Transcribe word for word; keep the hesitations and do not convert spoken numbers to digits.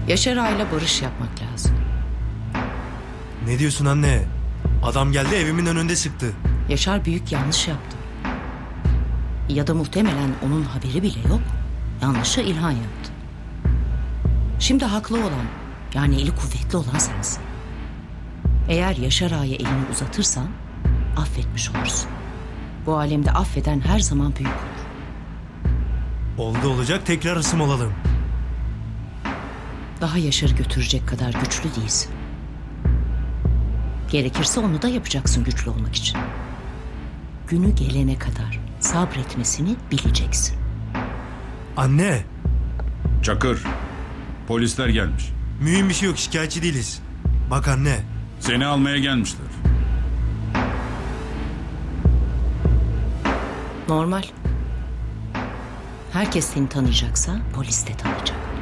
Yaşar Ağa'yla barış yapmak lazım. Ne diyorsun anne? Adam geldi evimin önünde sıktı. Yaşar büyük yanlış yaptı. Ya da muhtemelen onun haberi bile yok. Yanlışı İlhan yaptı. Şimdi haklı olan, yani eli kuvvetli olan sensin. Eğer Yaşar Ağa'ya elini uzatırsan affetmiş olursun. Bu alemde affeden her zaman büyük olur. Oldu olacak tekrar ısım olalım. Daha Yaşar'ı götürecek kadar güçlü değilsin. Gerekirse onu da yapacaksın güçlü olmak için. Günü gelene kadar sabretmesini bileceksin. Anne, Çakır, polisler gelmiş. mühim bir şey yok, şikayetçi değiliz. Bak anne, Seni almaya gelmişler. Normal. Herkes seni tanıyacaksa polis de tanıyacak.